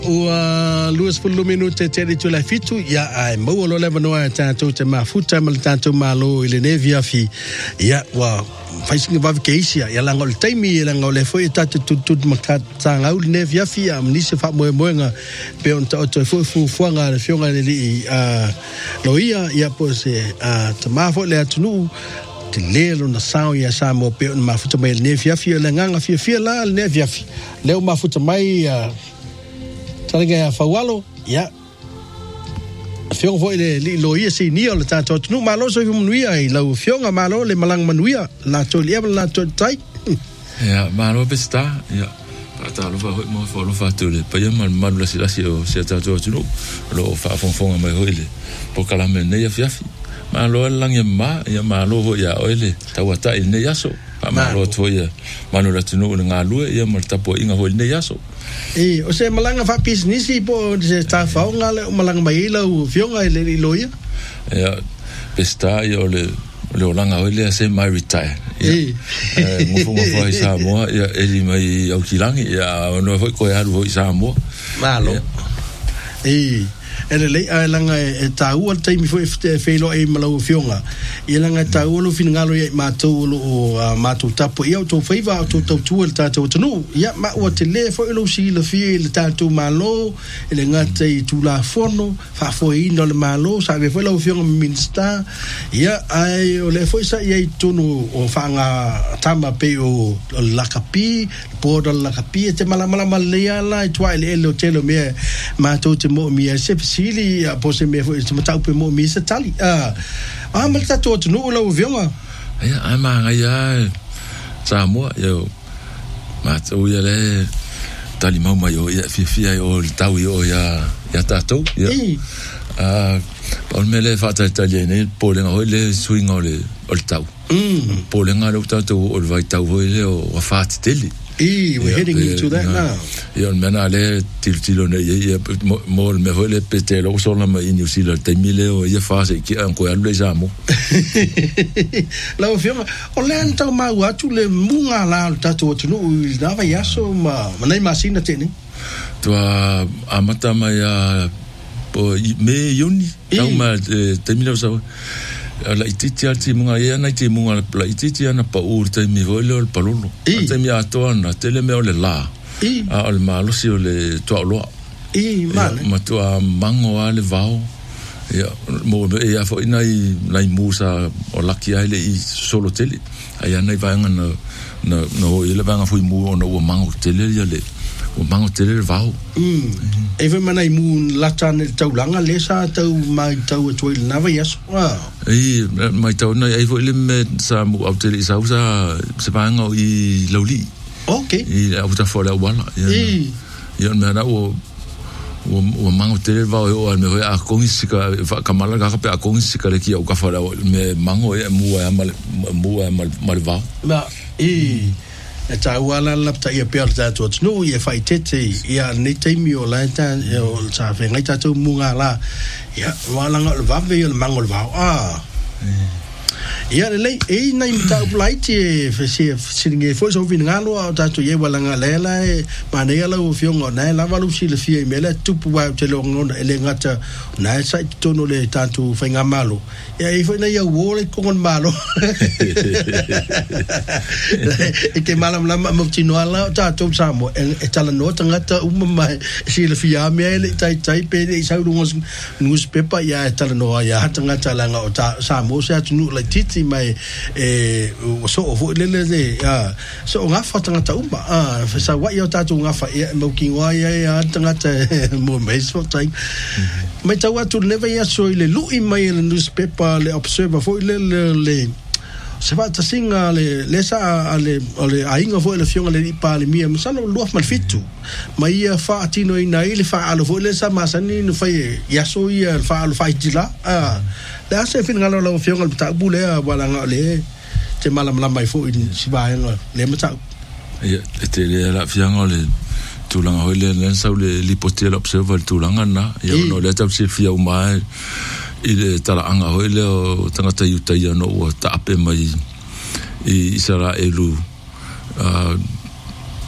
Luas 10 minute te tu la fitu ya ai mo lo le vanoa tanto te mafuta mal tanto malo ile nevia fi ya wa facing va keisia ya la ngol taimi la ngol foi tatu tut makat tanga ul nevia fi am ni se fa moenga pe on to fu fuanga le fionga le loia ya pose te mafo le atunu te lelo na sao ya sa mo pe on mafuta mai nevia fi la nganga fi la nevia fi le mafuta mai Taringa fawalo ya fiong foi le loia si ni o le tato nu malo so fi muia I lo fionga malo le malang manuia la to le la to tai ya malo besta ya ta lo fa mo fo lo fa to le pa ya mal la si o si tato nu lo fa fon mai ho ile po kala men ne ya fiafi malo lang ya malo ho ya ole tawata ne ya so malo to ya manu la tunu nga lu ya mal tapo inga ho ne ya so o se malanga fa business po se ta fa ngale malanga mai lo fionga le loia ya besta yo le langa ole se mai retire mo fo isa mo ya eli mai au kilangi ya no foi ko ya lu isa mo malo ele le langa ta u te mi foi felo e malo fionga e langa ta u lo finngalo e matou lo matou tapo e to faiva to tu ta to nu ya ma o te le foi lo si le fi le tanto malo ele ngate tu la forno fa foi no le malo sa ve foi lo fionga minsta ya ai o le foi sa ye tunu o fanga tama pe o la capi por la capi te mala le la twile ele telo me matou te mo mi se Sili pose me foi te matau pe mo mi se tali mal ta to no lo vionga ya ama ya sa mo yo matau ya le tali mau mai yo ya fi o tau yo ya tato ya on me le fata italiane po le ngole swing ole tau po le ngalo tato o vai tau le o fata teli we're heading into that now. Yon mena le tilo ne ye mo me vole petelo sola ma in usila te mile o ye fase ki an ko alu jamo. La fioma o le anta ma watu le munga la tatu tunu dava yaso ma nei masina teni. To amata ma ya po me yoni tau ma te mile so la ititi alti munga ye na iti munga la ititi ana pa urte mi vole o palolo te mi atona tele me o le la al malo si o le to lo ma to mango ale vao ya mo ya fo inai lai musa o laki ale I solo tele aya nei vanga no ile vanga foi mu no mango tele ya le o mango tele vao Eve manai mun latan taulanga lesa tau mai tau toi lava yes mai tau na ai foi le me sa mu autele sa se vanga I loli okay I auta fora wala ya na o mango tele vao o me a kongisika kamala ga pe a kongisika le ki o ka fora me mango e mu mal vao na ta wala la ta ia per ta to no ia fai tete ia nei te mi o la ta o sa fe ngai ta tu munga la ia wala ngol va ve o mangol va ia le e nei ta plaiti fe singe fo so vin ngalo ta tu ia wala ngalela ma nei ala o fiongo na la valu si le fie me le tu pu wa te lo ngona ele ngata na sa to no le ta tu fe ngamalo ia I foi nei o le kon malo e ke malam la mo tino ala ta to samo e tala no tanga ta mai si le fia me le tai pe le sa ngus pepa ia tala no ia tanga tala nga o ta samo sa tu le titi mai so o le so nga fa tanga ta fa sa wa ia ta tu nga fa mo kinwa ia tanga ta mo mai so tai mai ta wa tu never ia so le lu I mai le newspaper le observer foi le se va ta singa le sa ale ainga foi le fionga le pa le mia sa no lo mal fitu mai ia fa tino ina ile fa alo foi le sa masani no fai ia so ia fa alo fai dila le se fin ngalo lo fionga le ta bule wala ngale te malam la mai foi si va le mata ia te le la fionga le tulanga hole le sa le lipotel observer tulanga na ia no le ta se fia mai ile tala anga hoile o tangata yutai no o tape mai I sara elu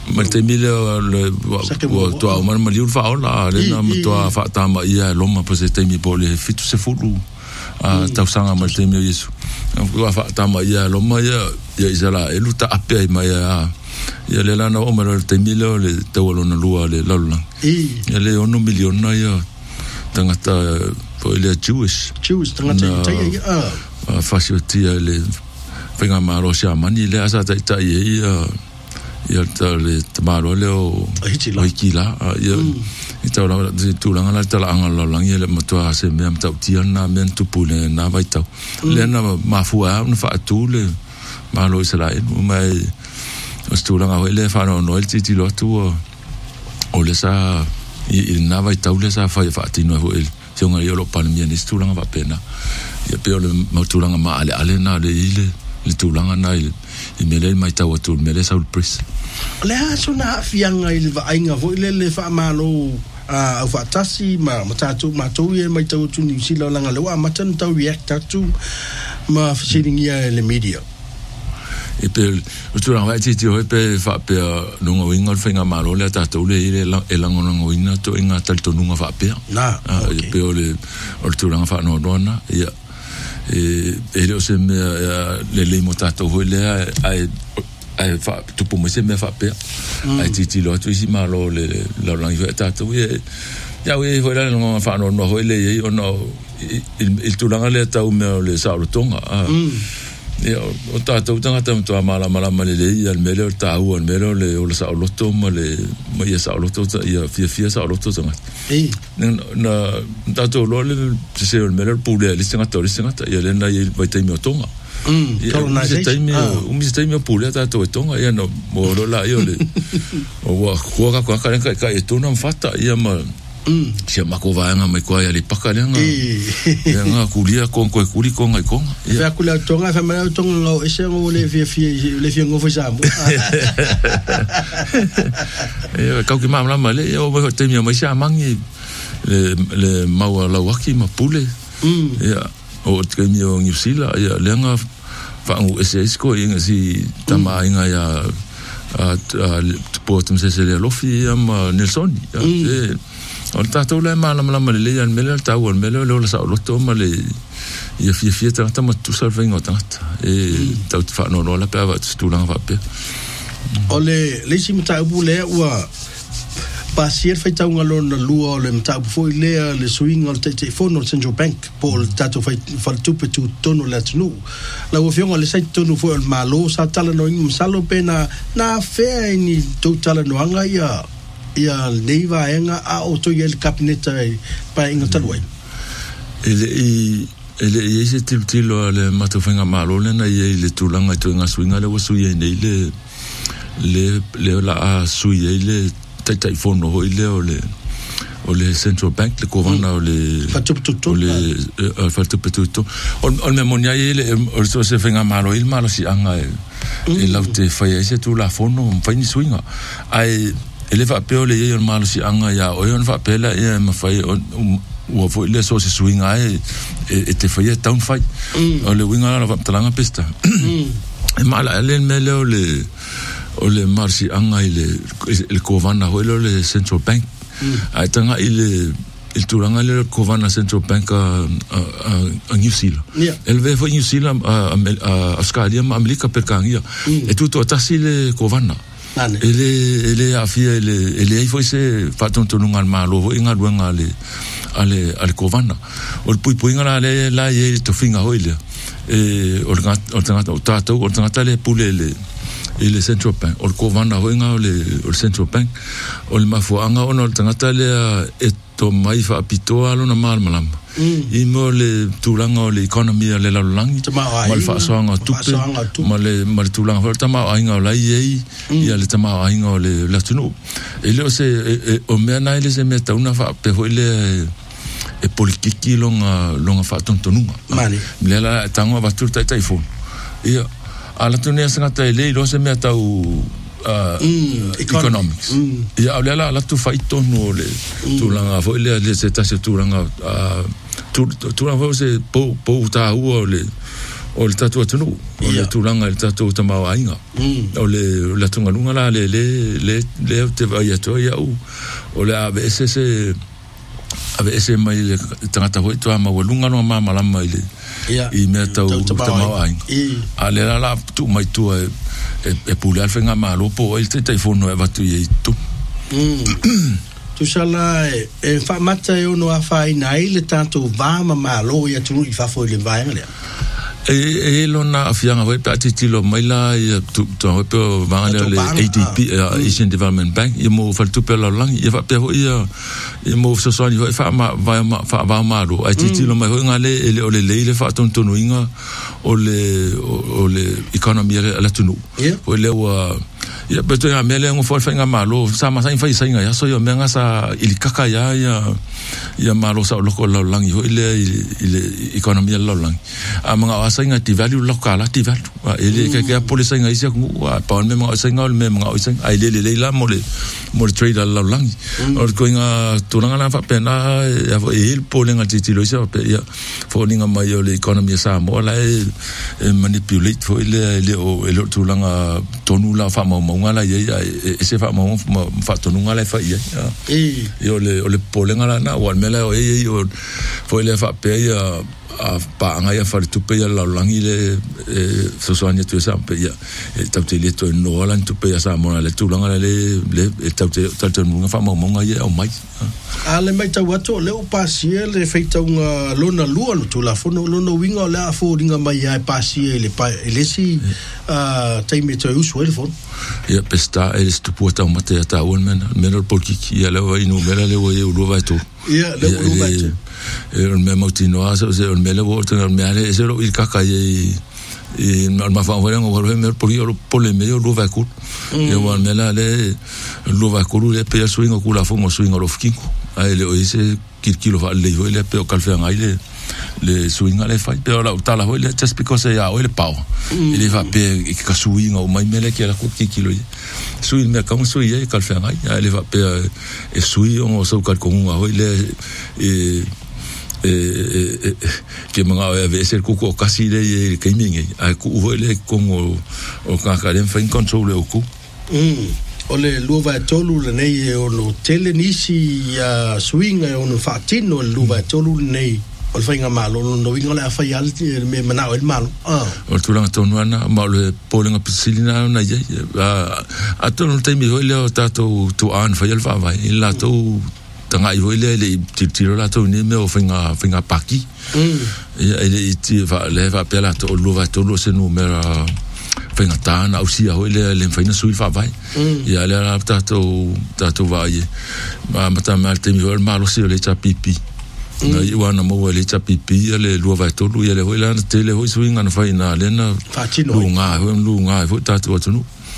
ma te mile le to au ma liu fa ola le na to fa ta ma ia loma pa se te mi pole fitu se fulu tau sanga ma te mi Yesu ko fa ta ma ia loma ia isala e luta ape mai ia le lana o ma te mile le te wolo na lua le laula ia le 1 milion na ia tangata po le Jewish tangata ia fasiotia le penga maro sia mani le asa ta ia ta le tamaro le o hikila ia ita ora tu langa la tala anga la langi le matua se me am tau tiana men tu pule na vai tau le na mafua un fa tu le malo Israel mai os tu langa le fa no el titi lo tu o le sa i na vai tau le sa fa tino ho el se nga yo lo palmia ni tu langa va pena ia pe le matulanga ma ale na le ile le tulanga na i mele mai tau tu mele Saul Pris le sona fianga il va ainga vo le fa malo a fa tasi ma matatu ma to ye mai tau tu ni sila langa le wa matan tau react tu ma sitting here le media e pe o tu langa ti ho pe fa pe no winga finga malo le tatu le ile e langa no winga to inga tal to nunga fa pe na e pe o tu langa fa no dona ia e le se me le motato ho le ai fa tu po me se me fa pe ai titi lo tu si malo le la langue tato ya we ho la no fa no ho le o no il tu langa le tau me le sa lo tonga o tato tanga tam to mala le al mele ta u al mele le o sa lo to le ma ya sa lo to ya fia sa lo to tanga na tato lo le se o mele pu le singa ya le na il vai te mi tonga mi stai mi pu le tato tonga ya no mo la io le o wa ko ka e tu non fatta ya ma si ma ko va nga mai ko ya le pakalanga ya nga kulia con ko kuli con ai con ya kula tonga fa ma tonga o ese ngo le fia ngo fa sambo ka ki ma le o ba te mi mai sa mangi le mau la waki ma pule ya o te mi o ngipsila ya le nga fa ngo ese ko inga si tama inga ya po tum se le lofi ma Nelson o tato le mala le an mele tau al mele lo sa lo to male ia fia ta ma tu sa vengo ta e tau fa no la pa va tu la va pe o le si mta bu le wa pa sier fa tau ngalo na lua le mta bu foi le swing al te fono Central Bank por tato fa tu pe tu tono la tnu la wo fiong le sai tono foi al malo sa tala no im salo pena na fe ni tu tala no anga ia neiva enga a o to el kabineta pa inga talwai ele ese tilo le matofenga malo le na le tulanga to nga swinga le wasu ye le la suye le tai fono ho ile o le Central Bank le govana o le fatututo o me monia ile o so se fenga malo il malo si anga e laute fa ese tu la fono fa ni swinga ai ele va pe le ye malo si anga ya o yon va pe la e ma fa o vo le so se swinga e te fa ye town fight o le winga la va talanga pesta e mala le mele o le marsi anga le kovana ho le Central Bank ai tanga il turanga le kovana Central Bank a New Zealand el ve fo New Zealand a Australia ma America per kangia e tutto tassi le kovana ele afia ele ai foi se fatonto nunga malo inga luanga ale kovana o pui inga la ye to finga hoile o tanga le pule le Central Bank o kovana hoinga o Central Bank o le mafuanga ona o tanga le to mai fa pitoa lo na malmalam i mo le tulanga o le economy le lalangi mal fa soanga tupe mal tulanga fa tama ainga la ye ia le tama ainga o le latunu ele se o mena ele se meta una fa pe ele e politiki longa fa tontonunga mali le la tango va tur tai phone ia ala tunia sanga tai le lo se meta u economics ia la tu faito no le tu langa foi le se ta se tu langa tu langa se po ta o le o le tatu atunu o le tulanga le tatu tamau ainga o le tunga lunga la le te vai atu ia o le ave mai le tangata hoi tua mawalunga no malama ile i mea tau tamau ainga a le la tu mai tua e pule alfenga malo po il te telefono e vatu i tu tu sala e fa mata e ono a fai nai le tanto vama malo ia tu i fa foi le vai ngale e lona afianga hoi pa titilo mai la tu hoi pe vanga le ADB Asian Development Bank i mo fa tu pe la lang i fa pe hoi i mo so so ni hoi fa ma ro ai titilo mai hoi ngale ele o le fa tontonu inga o le economy la tunu o le wa ia beto ya mele ngo fo fenga malo sa ma sa in fa isa ya so yo menga sa ilikaka ya malo sa loko lo lang yo ile economy lo lang a mga asa nga ti value lokala ti value ile ke police nga isa ngo pa me mga asa nga me mga asa ai le la mo trade lo lang or going turanga na fa pena ya il polenga ti lo isa pe ya fo ninga mai yo le economy sa mo la manipulate fo ile o turanga tonu la fa mo ngala ia se fa mo fa tonu ngala fa ia o le polenga la na wal mela o fo ile fa pe ia a pa nga ia fa tu pe ia la langi le so so anya tu sa pe ia tau te le to no la tu pe ia sa mo le tu langa le tau te mo fa mo nga ia o mai ale mai tau ato le o pasie le feita unga lona lua no tu la fono lona winga le a fo ringa mai ai pasie le pa le si taime to usu el fon ia pesta ele stu puta mate ta un men polki ia le vai no mela le vai o lo vai to ia le o vai to el memo tino asa se el mele volta el mele se lo il kaka e ma fa volere ngo volere mer por le medio lo vai ku e o mela le lo vai ku le pe swingo ku la fongo swingo lo fkingo ai le o ise kilo va le yo le pe o calfe ngai le swinga le fai pero la tala ho le just because ya o le pau ele va pe ka swinga o mai mele ke la ku kilo swing me ka so ye calfe ngai ele va pe e swingo o so ka ko ngo le que mga ave ser kuko kasi le ke mingi a ku le kongo o ka ka den fin control o ku o le luva tolu le nei o no tele nisi ya swinga o no fatino le luva tolu nei o finga malo no winga la fa yal me mana o malo o tulanga tonu ana ma le polinga pisilina na ye a tonu te mi le o tato tu an fa yal fa vai la to tanga i le tiro la to ni me o finga paki ele ti va le va pela to luva tolu se numero finga tana o sia o le fina sui fa vai ia le tato vai ma mata mal te mi o malo se le chapipi na i wana mo le chapipi le luva tolu ia le ho la tele ho swinga na faina le na lunga ho tato tonu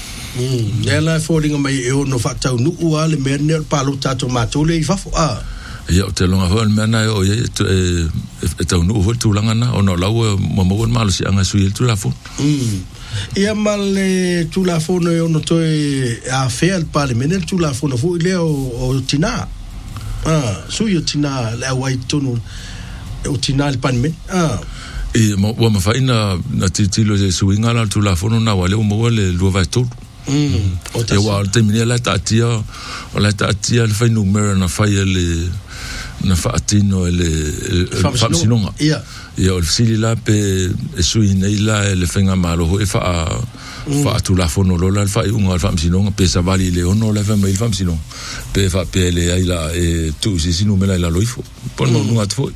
ela falling mai e no fa nu ua le menel palo tato matole i fa ia te longa ho mena o ye e nu ho tu langa na ono lawa mo malo si anga sui tu la fo ia mal tu la fo no ono to a fair parliament tu la fo no fu le o tina sui o tina la wai tonu o tina le parliament e mo ma fa ina na titilo de suinga la tu la fo no na wale mo le lo vai tu e wa te mine la tatia o la tatia le fa numero na fa le na fa atino le famsinonga ia o sili la pe sui nei la le fenga malo e fa tu la fono lo fa un famsinonga pe sa vali le ono la fa mai famsinonga pe fa pe le ai la e tu si numero la loifo por no nunga tfo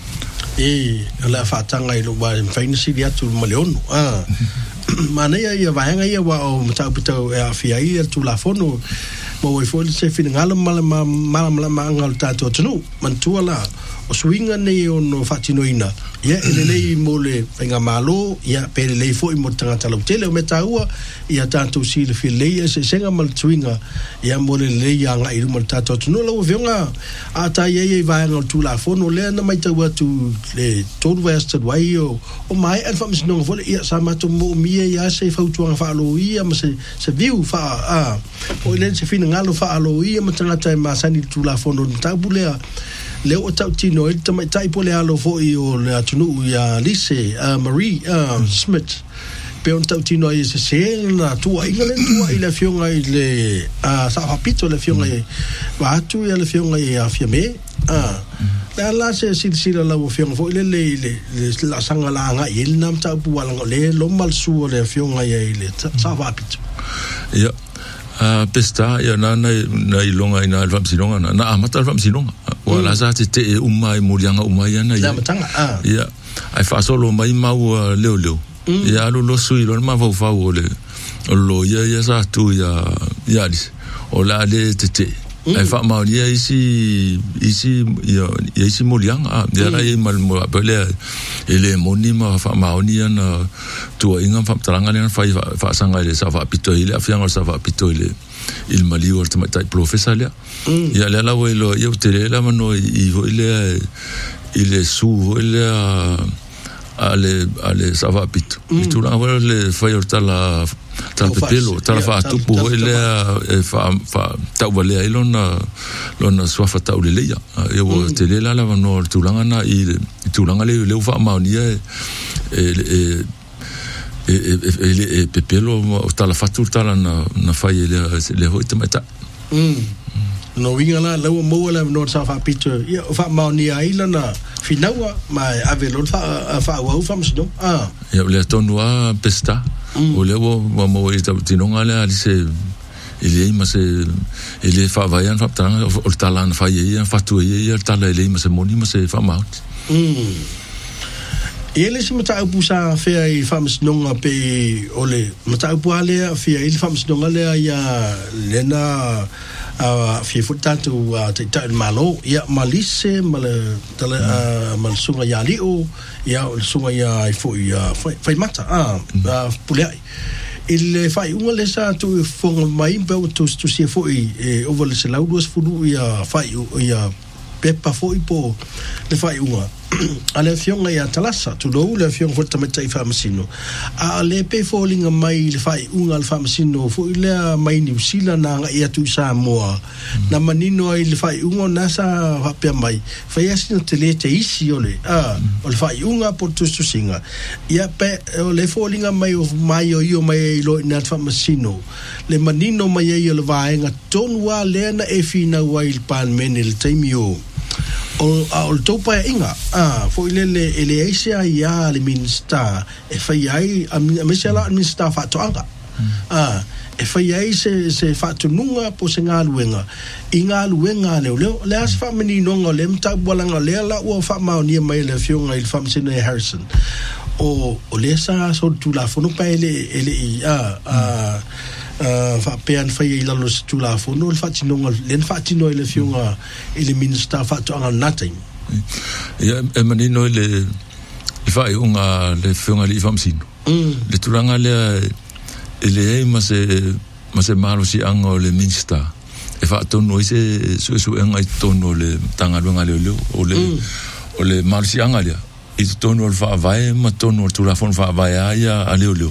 la fa tanga i lo ba faina sili atu maleono mana ia vaenga ia wa o mata a fia ia tu la fono mo foi se finangala mala ngal tato tunu mantuala o swinga nei o no fatinoina ia ele nei mole venga malo ia pele lei foi mo tanga talo tele o metaua ia tanto si le file se senga mal swinga ia mole lei anga i mo tato tunu lo venga ata ia vai ngal tu la fono le na mai taua tu le todo vested wai o mai alfams no vole ia sama to mo mia ia se fautuanga fa lo ia ma se viu fa o le se finangalo fa lo ia ma tanga tai ma sani tu la fono tabulea le o tau tino i tamai tai po le alo fo i o le atunu ia Lise Marie Smith pe on tau tino i se na tua i le fionga i le sa hapito le fionga i wa atu ia le fionga i a fiame la se silsila la fionga fo le la sanga la nga i nam tau puala le lo mal su le fionga i le sa hapito ia pesta ia na ilonga ina alfam sinonga na amata alfam sinonga wala sa te umai murianga umai ana ia ai fa solo mai mau leo ia lo sui lo ma fa ole lo ia sa tu ia dis ola le te ai fa mau ia isi murianga ia ai mal mo bele ele monima fa mau ni ana tu inga fa tranga ni fa sanga le sa fa pito ile afianga sa fa pito ile il mali o tai professor le ia le la welo ia tele la mano i ile su ile ale sa va pito tu la le fa tala pelo tala fa tu po ile fa ta vale lona swafa ta le ia eu tele la mano tu langa na i tu langa le fa ma ni pepelo tala fatu tala na fai le hoita mata no winga la lo mo la no sa fa picture ia fa ma ni ai la na finawa ma ave lo fa wa fa msdo ia le tonua pesta o le mo ita tinonga le ali se ele ma se ele fa vaian fa tanga o tala na fai ia fatu ia tala ele ma se moni ma se fa maut ele se mata upusa fea i fams nonga pe ole mata upuale fea il fams nonga le ia lena fia futatu te tal malo ia malise male tale mal sunga ya liu ia sunga ya fo ia fai mata puleai il fai unga le sa tu fonga mai pe tu se fo i over le laudos fulu ia fai ia pepa fo i po le fai unga ale fionga ia talasa tu lo le fionga fo tamata i famasino ale pe falling mai le fai unga le famasino fo ile mai New Zealand na ia tu Samoa na manino ai le fai unga na sa hapia mai fai asino te isi ole o le fai unga po tu singa ia pe le falling mai of mai o io mai lo na famasino le manino mai ia le vaenga tonua le na e fina wai pan menel taimio o topa inga fo ile ele asia ya le minsta e fai ai a mesela minsta fa toanga e fai ai se fa tununga po singa luenga inga luenga le as fa menino ngole mta bolanga le la o fa ma ni mai le fionga il fam sine Harrison o le sa so tu la fono pa ele fa pean fai la lo tu la fono il fatino len fatino le fionga ele minsta fa to anga nothing ia e manino le fai unga le fionga li fam sino le turanga le ele ma se malo si anga le minsta e fa to no ise su anga tono le tanga lunga le o le malo si anga le i tono le fa vai ma tono tu la fon fa vai ia a le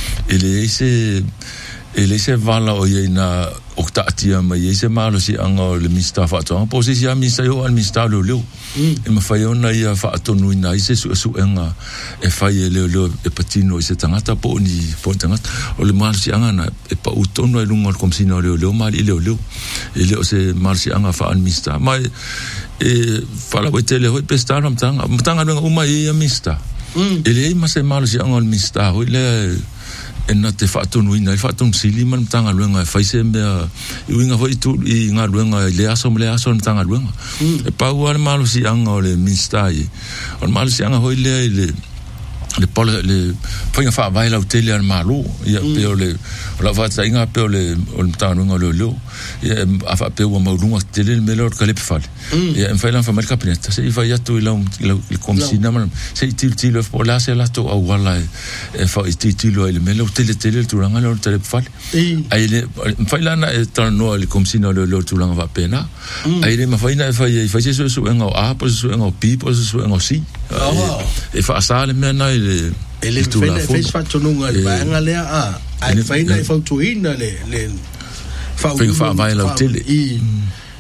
ele se vala o ye na oktatia ma ye se malo si anga le mista fa to po si ya mista yo al mista lo e ma fa yo na ia fa to no ina ise su anga e fa ye le e patino ise tangata po ni po tangata o le malo si anga na e pa utono e lungo kom sino le mal ile ele o se malo si anga fa al mista ma e fa la wetele ho pesta ram tanga no uma ye mista ele ma se malo si anga al mista ho le na te fatonu ina fatonu siliman tanga luenga faise me uinga foi tu i nga luenga le aso tanga luenga e pa uar malu si anga le minstai on malu si anga hoi le pole le foi fa vai la hotel al malu ia pe le la va tsainga pe le on tanga luenga lo ia afa pe o maulunga tele melhor que le fale ia en failan fa marca pineta se vai atu ila il komsina man se til of pola se la to au wala e fa til le melo tele tu langa lo tele fale ai le failan e torno il komsina lo tu langa va pena ai le ma faina fa se su enga a po su enga pi po su enga si e fa sale mena ele fez fatonunga vai ngale ai faina fa tuina le fa vai la tele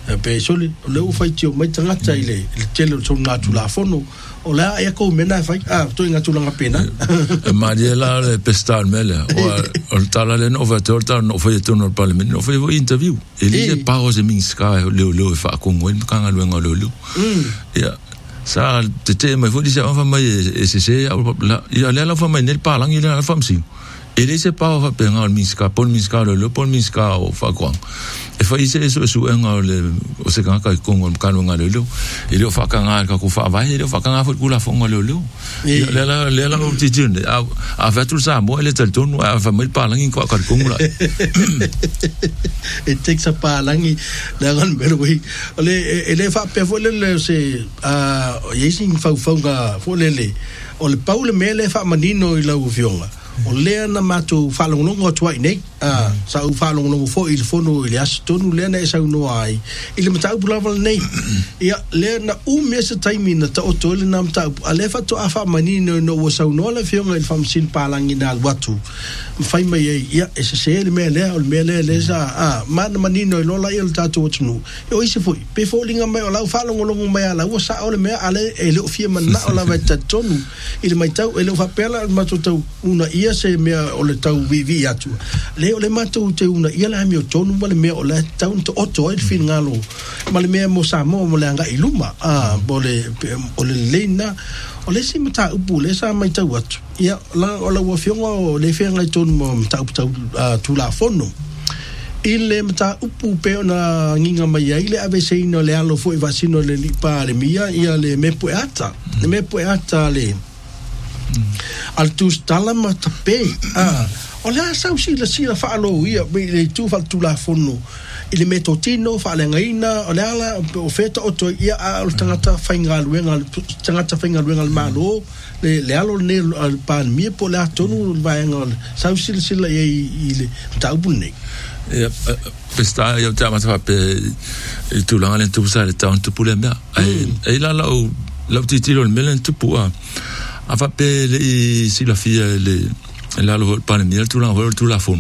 pe soli le u fai tio mai tanga tai le tele so na tu la fono o la ia ko mena fai to inga tu langa pena Mariela le pestal mele o tala le no vator ta no foi to no parliament no foi interview ele le pause minska le fa ko ngoi kanga luenga lo ya sa te mai foi dise on fa mai se ya le fa mai nel palang ile la fam si ele se pa fa penga minska pon minska o fa kwang e fa ise so enga le o se kanga ko ngom kanu nga lo ele fa kanga ka ku fa vai ele fa kanga fa ku la fonga lo le la o ti jinde a fa tu sa mo ele tel tonu a fa mai pa langi ko ka ku ngula it takes a pa langi la ngan bero wi ele fa pe fo le se yesing fa fonga fo le o le paule mele fa manino i la u fionga o lea na matu whalongonongo tuai nei sa u whalongonongo fo i le fono i le asitonu lea na e sau noa ai i le matau pulaval nei ia lea na mea sa taimi na ta oto ele na matau a le fato a wha manino no o sau noa le fionga i le whamsin palangi na alwatu mwhai mai ei ia e se se le mea lea o le mea lea le sa mana manino i lola i le tatu o tunu i o isi fui pe fōlinga mai o lau whalongonongo mai ala ua sa o le mea ale e leo fia mana o la vai tatonu i le maitau e leo whapela matu tau una ia se mea o le tau vivi atu le o le matou te una ia la mi o tonu ma le mea o le tau to oto e fin ngalo ma le mea mo sa mo le anga i luma o le leina o le si mata upu le sa mai tau atu ia la o la wafionga o le fenga i tonu mo mata upu tau tu la fono i le mata upu pe ona nginga mai ai le avese ino le alo fo i vasino le lipa le mia ia le mepo ata le al tu stala matape o le asau sila whaalo ia le tu whal tu la fono i le metotino whaale ngaina o le ala o feta o to ia o tangata whaingaluenga le malo le alo ne al pan mia po le atonu vaenga sau sila i le taubune ia pesta ia tamata pe tu langa le tu sa le taun tu pule mea ai la la titilo le melen tu pua afa pe le sila fia le lo panemia tu la fon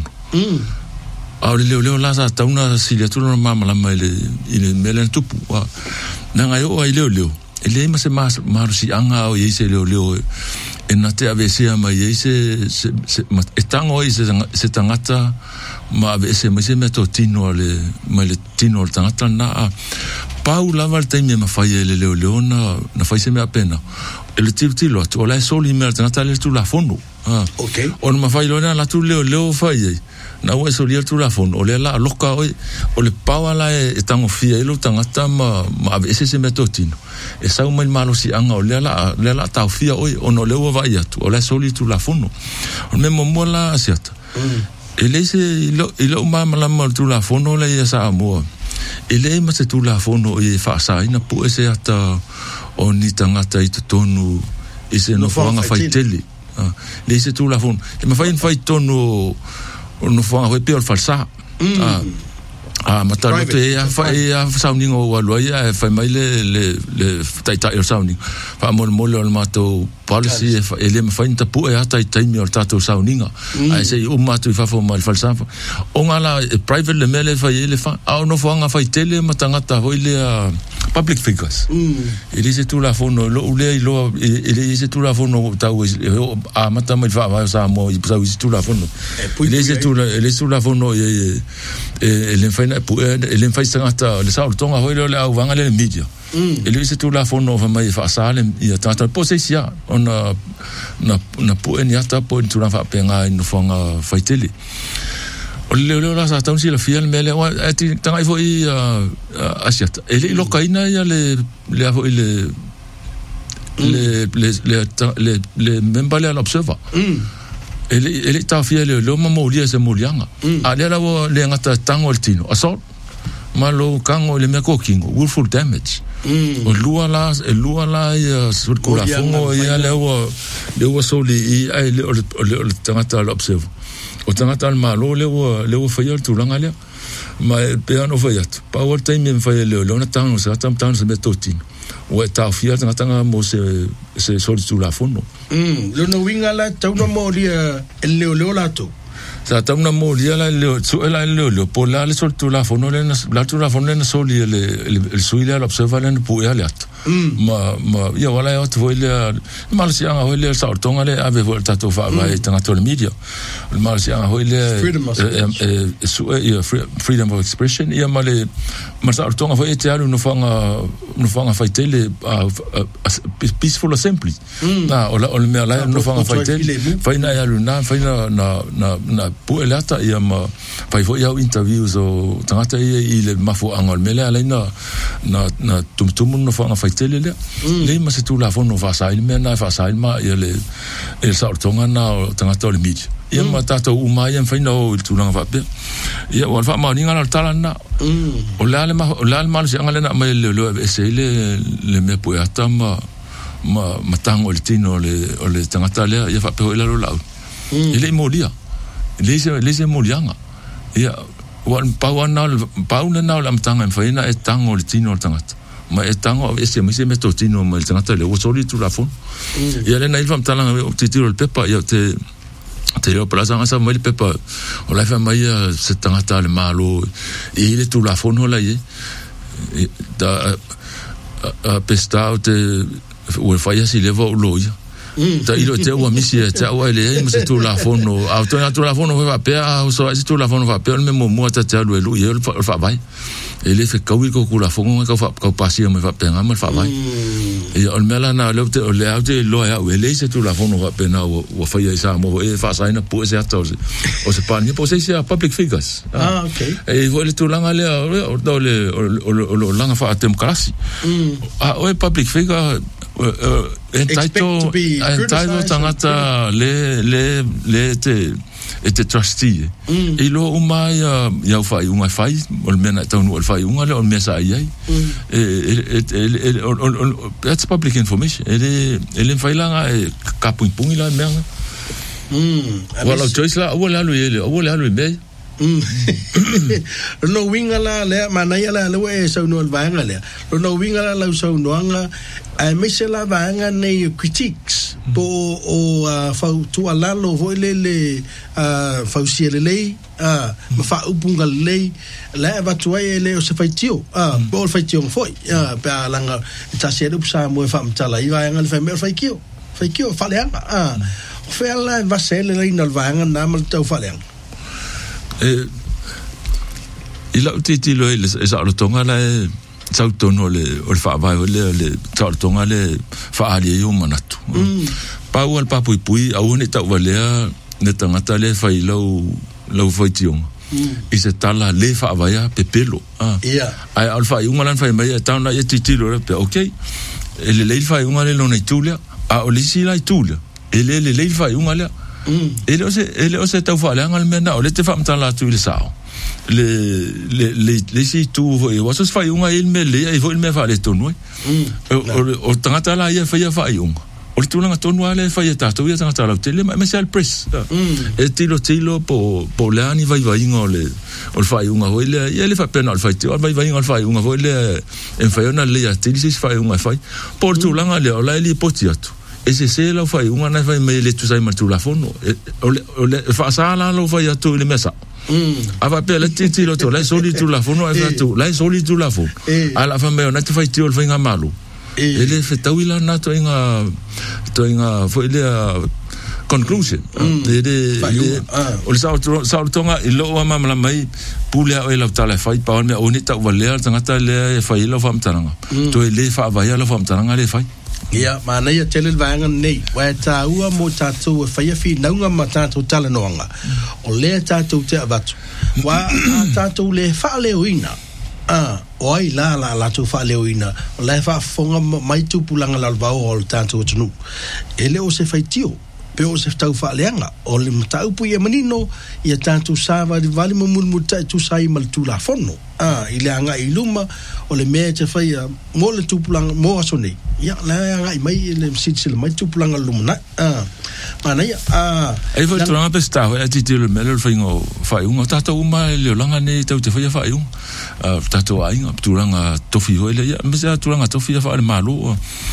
le la sa tauna sila tu no mama la mai le melen tu nanga yo ai le ele ma se marusi anga o yese le e na te avese ma yese etango se tangata ma avese ma se meto tino le tino tangata na pau lava te me ma fai le na fai se me apena ele tilo o la soli me tangata le tu la fondo okay on ma fai la tu le fai na o soli tu la fondo o le la loka o le pau la e tango fia lo tangata ma avese se meto tino e sa mai malo si anga o le la tau fia o no le vai atu o la soli tu la fondo o me mo la asiata ele se ilo mama la mal tu la fondo le sa mo ele ma se tu la fondo e fa sa ina pu ese ata o ni tangata i tonu e se no fanga fai tele le se tu la fondo e ma fai tonu no fanga pe o falsa matalo te fa sounding o aloia fa mai le tai sounding fa mo le mato policy ele me fa inta pu e tai mi o tato sounding ai se o mato fa fo mal falsa o ngala private le mele fa ele fa au no fanga fa tele matangata hoile public figures ele se tu la fono ele se tu la fono tau a mata mai fa sa mo i sa tu la fono ele se tu la fono ele fa ele fai sangata le sa tonga hoile le au vanga le media ele se tu la fono fa mai fa sale ia tata posesia ona na po eni ata po tu na fa penga no fanga faitele o le la sa tau si la fiel mele wa ati tanga fo i asiata ele lokaina ia le membale al observer ele ta fiel le mamo lia se molianga ale la le ngata tango tino asol malo kango le meko kingo willful damage o lua la ia surkula fongo ia le soli ai le tangata al observer o tangata al malo le fai tu langa le ma peano fai atu power time me fai le na tango sa tam se metotin o ta fia tanga mo se soli tu la fono lo no winga la tau no moria el le lato sa tauna mo lia la le so ela le po la le sol tu la fono le la tu la fono le soli le suile la observa le pu ya le ma ia wala ya tu le mal si anga le sa tonga le ave volta to fa vai tanga to media mal si anga le freedom of expression ia male ma sa tonga vai te alu no fanga fai tele peaceful assembly na o me la no fanga fai tele fai na alu na fai na pu elata ia ma fai fo ia interviews o tangata i le mafo angol mele ala na tum no fanga fai tele le ma se tu la fono fa sai me na fa sai ma ia le sa tonga na tangata le media ia ma tato uma ia fai no tu langa fa pe ia wa fa ma ninga na tala na o la ma se angale na ma le se le me pu ata ma tango le tino le tangata le ia fa pe la lo la ile molia le molianga ia wan pauna na la mtanga fa ina etango le tino tangata ma etango ese me to tino ma tangata le o soli tu la fon ia le na il va mtanga o titiro le pepa ia te o plaza nga sa mo le pepa o la fa mai se tangata le malo e le tu la fon ho la ye da pesta o te o fa ia si le vo lo ia ta ilo te o misi ta o ele mo se tu la fono auto na tu la fono va pe a so se tu la fono va pe me mo ta ta lo e fa vai ele fe kawi ko la fono ka fa ka pasi me va pe nga me fa vai e o mela na le te o le auto lo ya o ele se tu la fono va pe na o fa ia sa mo e fa sa ina po se ata o se pa ni po se public figures okay e vo le tu langa le o langa fa democracy o public figure entitled tangata le te trustee e lo umai ya fai unga fai ol mena tau ol fai unga le ol mesa ai that's public information ele fai langa ka pungi la menga wala choice la wala lu me no winga la le manaya la le we so no vanga le no winga la so no anga ai mesela vanga nei critiques po o fa tu ala lo voile fa usiele le ma fa upunga le la va tu ele o se faitio po faitio foi pa langa ta se do sa mo fa mtala i vanga le fa me faikio fa le fa la va se le no vanga na mal tau fa le ila titi lo le sa lo tonga la sa tono le o fa vai le sa tonga le fa ali yo manatu pa o pa pui a une ta valea ne tangata le fa lo faitio i se tala le fa vai pe pelo ai alfa i ungalan fa mai ta na titi lo pe okay ele le fa unga le no na tulia a o le si la tulia ele le fa unga le ele o se ta fa le angal mena o le te fa mtala tu le sao le si tu e was fai unga il me le e foi me fa le tonu o tangata la ia fa unga o le tulanga tonu ale fa ia tato ia tangata la tele me se al press e tilo po le ani vai inga o fai unga ho le ia le fa pena al fai o vai inga al fai unga ho le en fai ona le ia tili si fai unga fai po tulanga le o la li potiatu e se la fai unga na fai me le tu sai martu la fono o le fa sala lo fai atu le mesa ava pe la titi lo to la soli tu la fono ava tu la soli tu la fono ala fa me ona te fai tio fa nga malo ele fe tawila na to inga foi le conclusion ele o le sa tonga i lo ma la mai pule o la tala fai pa me oni ta valea tanga le fai lo fam tanga to ele fa va ya lo fam tanga le fai ia mana ia tele vanga nei wa ta ua mo ta tu fa ia fi naunga mata tu tala noanga o le ta tu te avatu wa ta tu le fa le uina oi la tu fa le uina le fa fonga mai tu pulanga la va o ta tu tunu ele o se faitio pe o se tau fa leanga o le tau pu ia manino ia ta tu sava di vale mo mul tu sai mal tu la fono ile anga iluma o le me te fa ia mo le tu pulanga mo asone ia la anga mai le sitsil mai tu pulanga lumna mana ia e foi tu anga pesta e ti le melo fingo fa un ta tu ma le langa ne tau te fa un ta tu ai tu langa tofi ho ile ia me tu langa tofi fa le malo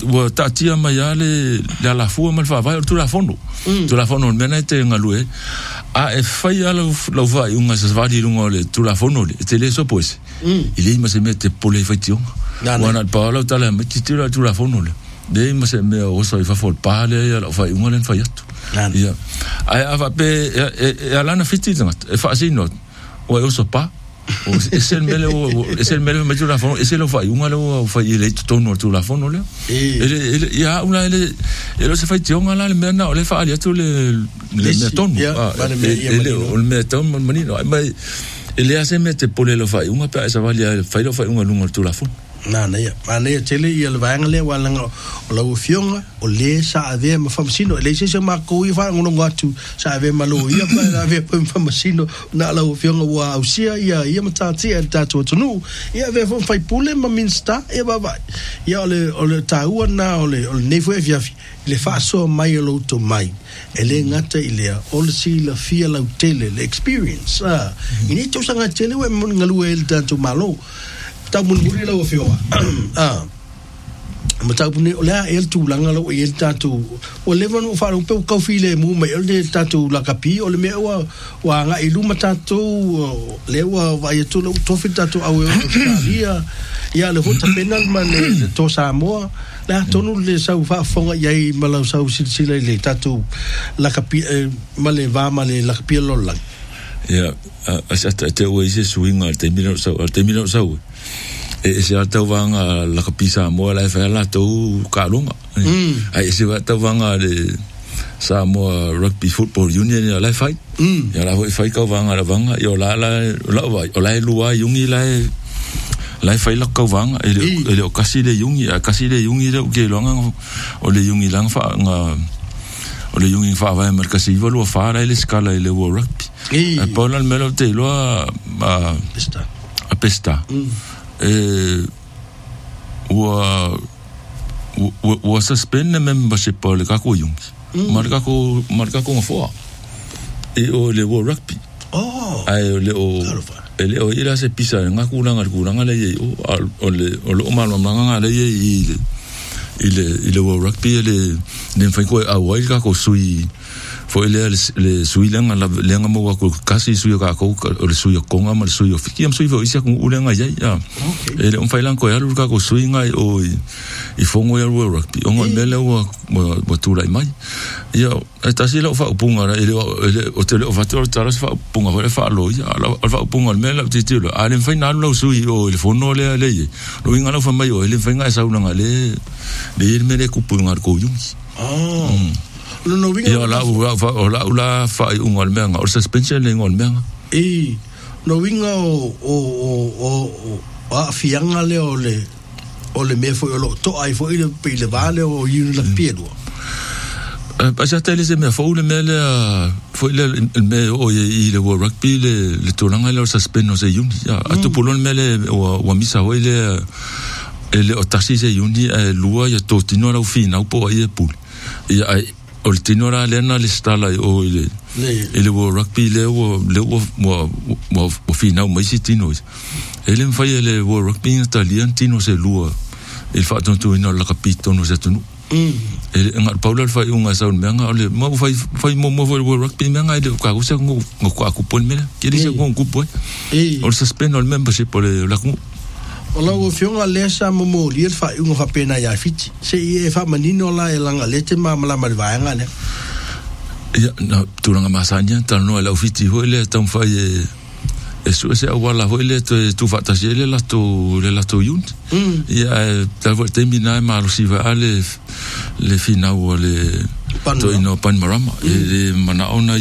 wa tatia mai ale la fu mal fa vai tu la fono mena te ngalue a e fai ala lo vai unga sa vadi lungo le tu la fono le te le so pois il ma se mette pole faition wana paolo tala me tu la fono le de ma se me o so fa fol pale ala fai unga len fai atu ia ai ava pe e ala na fiti e fa sino o e so pa es el mele me tu la fono es lo fai unga lo fai le tono tu la fono le ya una ele se fai tionga la le mena o le fa ali tu le tono le me tono manino mai ele hace mete pole lo fai unga pa esa valia fai lo fai unga lunga tu la fono na ya mane tele ia le vanga le wala o lo fionga o le sa ave ma famsino le se ma ko i fa ngono ngatu sa ave ma lo ia pa ave pa famsino na lo fionga wa ausia ia matati ta to nu ia ave fo fai pule ma minsta e va ia le taua na o le nefu e via le fa so mai lo to mai ele ngata ile o le si la fia la tele le experience ini to sanga tele we ngalu el tanto malo ta mun muri la o fio mata puni ola el tu langa lo el tatu o le vanu fa un pe ka file mu me el tatu la kapi o le me wa nga ilu mata tu le wa va tu lo to fit tatu au ia le hota penal man to Samoa la tonu le sa fa fonga ia mala sa sila le tatu la kapi male va male la kapi lo lang ia asa te o ise swing al te mino sa e se tau vanga la kapisa mo la fa la to kalunga ai se va tau vanga le Samoa Rugby Football Union la fight ya la fight ka vanga la vanga yo la vai o la lua yungi la fight la ka vanga ele o kasi le yungi le ke longa o le yungi lang fa nga o le yungi fa va mer kasi va lo fa le scala le rugby e poi al melo te lo a pesta wa suspend membership po le kako yung marka ko fo e o le rugby ai le o ira se pisa nga kulanga le o le malo manga le ile rugby le fa ko a wai ka ko sui fo le sui lenga mo ko kasi sui ka ko le sui ko nga mal sui fiki am sui fo isa ko ulenga ya ele on failan ko ya lu ka ko sui nga o I fongo ya rugby on mele o tu lai mai ya esta si lo fa punga ele o te o fa taras fa punga fa lo ya fa punga mele ti ti lo ale final lo sui o le fono le lo inga lo fa mai o ele fa nga sa una le mele ku punga ko yung no vinga ya la fa un almenga o suspension le almenga no vinga o a fianga le o le me foi lo to ai foi le pile vale o yu la pierdo pa ja tele se me foi le mele foi le me o le rugby le tolanga le suspend se yuni ya atu polon mele o misa o ele o taxi se yuni lua ya to tino la fina o po ai pul ya o tinora lena le stala o ele rugby le fina o mai tino ele fai le rugby italian tino se lua il fa tonto ino la capito no se tonu ele ngal paula fai unga sa un menga le mo fai mo rugby menga ele ka usa ngo ku pon mena que dice ngo ku pon o suspend el membership por la ola o fionga lesa mo lier fa unga fa pena ya fiti se e fa manino la elanga lete mala malvanga ne ya no turanga masanya tal no la fiti ho le tan fa eso se wala ho le tu fa ta le la to yun ya ta vo termina ma si va ale le fina o le to ino panorama e mana ona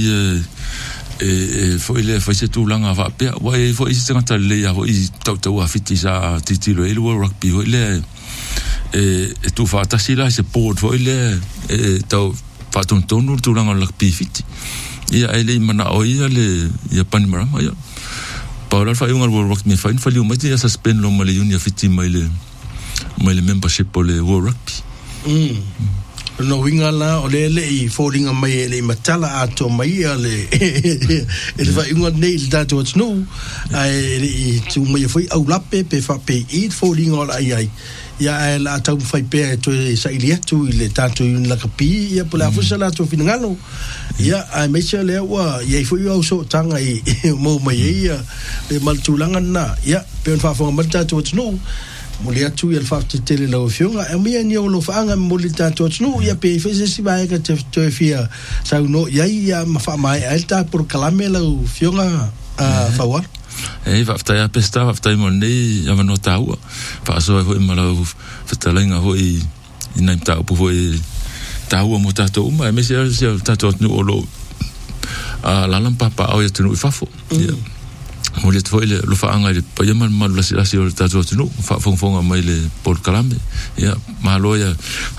foi se tu langa va pe vai foi se tanta le ya foi tau a fiti sa titilo el rugby foi le tu fa ta sila se port foi le tau fa ton tu langa rugby fiti ya ele mana o le ya panorama ya Paula fa un rugby me fa in fali o mate ya suspend lo male unia fiti mai le membership po le rugby no winga la o le I foldinga mai le matala ato mai ale ele vai inga nei dato what's no ai tu mai foi au lape pe fa pe I foldinga ai ia la tau fai pe to sa ilia tu le tato un la kapi ia pola fusa la to finangalo ia ai me se le wa ia foi au so tanga I mo mai ia le maltulanga na ia pe fa fa mata to no mo le atu ia fa tele la ofionga e mi ni o lo faanga mo le tato no ia pe fe se vai ka te fia sa no ia ma fa mai alta por calame la ofionga a favor va ftai pesta va ftai mo nei ya no taua fa so ho mala fatalenga ho I nai ta po ho taua mo tato uma me se tato no lo la lampa pa o tu no fafo mo le foi le lo fa anga le pa ya mal la o tato no fa fonga mai le por calame ya malo ya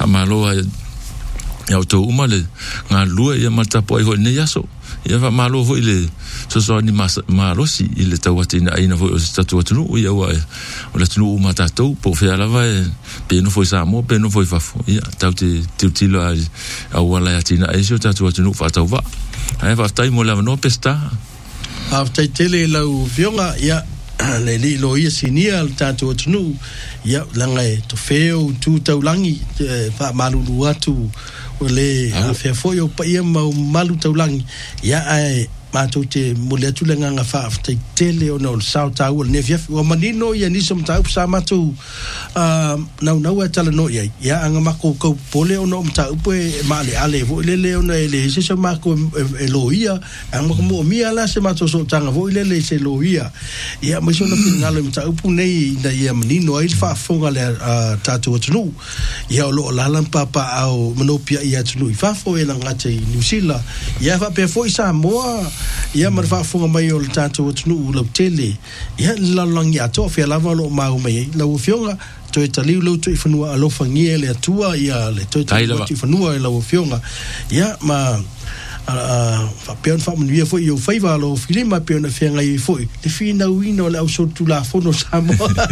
ya to uma le nga lua ya malta po ho nei yaso ia va malo ho ile so ni malo si ile tawatina ina vo statu tunu ia wa o tunu mata to po fe ala vai pe no foi samo pe no foi fafo ia tauti tilo a wala ya tina e so tatu tunu fa tau va ai va tai mo la no pesta a tai tele la vionga ia le li lo ia sinia al tatu tunu ia langa to feo tu taulangi fa malu atu le a fe foi o pa ia malu taulangi ia ai matou te mole atu le nganga fa te tele o no sao tau ne fia o manino ia ni som tau sa matou nau e tala no ia anga mako ko pole o no tau pe male ale vo le o na ele se so mako e loia anga mo mi ala se matou so tanga vo le se loia ia mo so no ngalo tau pu nei na ia manino ai fa fonga le tatu tunu ia lo la lampa pa au monopia ia tunu fa fo e nga te New Zealand ia fa pe foi sa moa ia mar fa fonga mai o tatu tunu lo tele ia la langi ato fe lava lo mau mai la fionga to e taliu lo to ifanua alo fangie le atua ia le to ifanua la fionga ia ma fa peon fa mnuia foi yo faiva lo filima peon fe ngai foi le fina wino la so tu la fono samo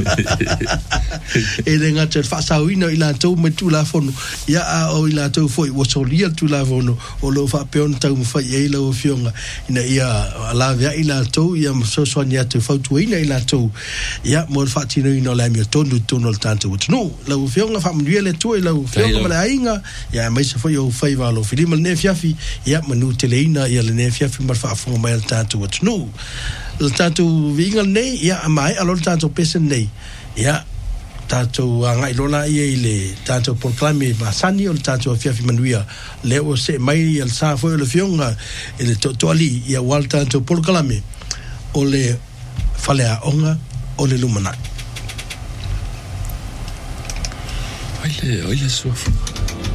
e le ngata fa sa wino ila to me tu la fono ia o ila to foi wo so lia tu la fono o lo fa peon tau fa ia lo fionga ina ia la via ila to ia so so nia to fa tu ina ila to ia mo fa tino ino la mi to no tanto no la fionga fa mnuia le to ila fionga ma inga ia mai se foi yo faiva lo filima ne fiafi ia nu teleina ia le nefia fi mar fa fonga mai tanto what's no le tanto vinga nei ia mai alo tanto pesa nei ia tanto anga ilona ia le tanto proclame masani o tanto fia fi manuia le o se mai el sa foi le fionga ele to ali ia wal tanto proclame o le falea onga o le lumana Oile suafu